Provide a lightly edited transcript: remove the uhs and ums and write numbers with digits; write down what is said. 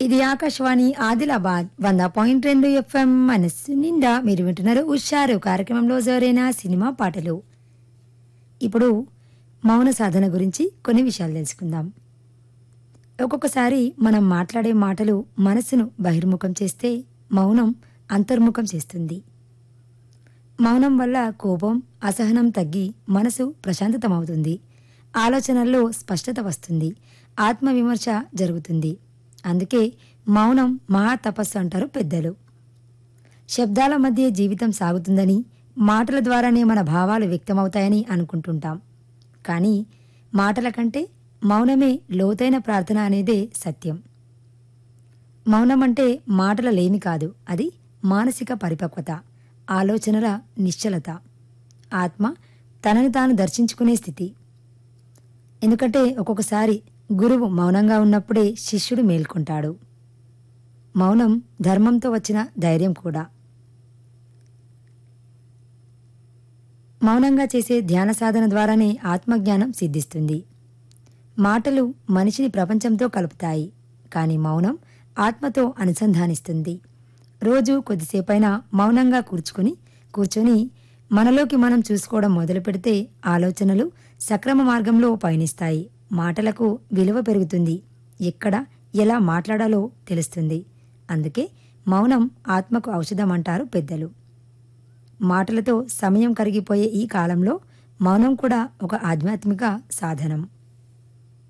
ఇది ఆకాశవాణి ఆదిలాబాద్ 100.2 ఎఫ్ఎం మనస్సు నిండా మీరు వింటున్నారు ఉషారు కార్యక్రమంలో జోరైన సినిమా పాటలు. ఇప్పుడు మౌన సాధన గురించి కొన్ని విషయాలు తెలుసుకుందాం. ఒక్కొక్కసారి మనం మాట్లాడే మాటలు మనస్సును బహిర్ముఖం చేస్తే మౌనం అంతర్ముఖం చేస్తుంది. మౌనం వల్ల కోపం, అసహనం తగ్గి మనసు ప్రశాంతతమవుతుంది. ఆలోచనల్లో స్పష్టత వస్తుంది. ఆత్మవిమర్శ జరుగుతుంది. అందుకే మౌనం మహా తపస్సు అంటారు పెద్దలు. శబ్దాల మధ్య జీవితం సాగుతుందని, మాటల ద్వారానే మన భావాలు వ్యక్తమవుతాయని అనుకుంటుంటాం. కానీ మాటల కంటే మౌనమే లోతైన ప్రార్థన అనేదే సత్యం. మౌనం అంటే మాటల లేమి కాదు, అది మానసిక పరిపక్వత, ఆలోచనల నిశ్చలత, ఆత్మ తనని తాను దర్శించుకునే స్థితి. ఎందుకంటే ఒక్కొక్కసారి గురువు మౌనంగా ఉన్నప్పుడే శిష్యుడు మేల్కొంటాడు. మౌనం ధర్మంతో వచ్చిన ధైర్యం కూడా. మౌనంగా చేసే ధ్యాన సాధన ద్వారానే ఆత్మజ్ఞానం సిద్ధిస్తుంది. మాటలు మనిషిని ప్రపంచంతో కలుపుతాయి, కానీ మౌనం ఆత్మతో అనుసంధానిస్తుంది. రోజు కొద్దిసేపైనా మౌనంగా కూర్చొని మనలోకి మనం చూసుకోవడం మొదలు పెడితే ఆలోచనలు సక్రమ మార్గంలో పయనిస్తాయి. మాటలకు విలువ పెరుగుతుంది. ఎక్కడ ఎలా మాట్లాడాలో తెలుస్తుంది. అందుకే మౌనం ఆత్మకు ఔషధం అంటారు పెద్దలు. మాటలతో సమయం కరిగిపోయే ఈ కాలంలో మౌనం కూడా ఒక ఆధ్యాత్మిక సాధనం.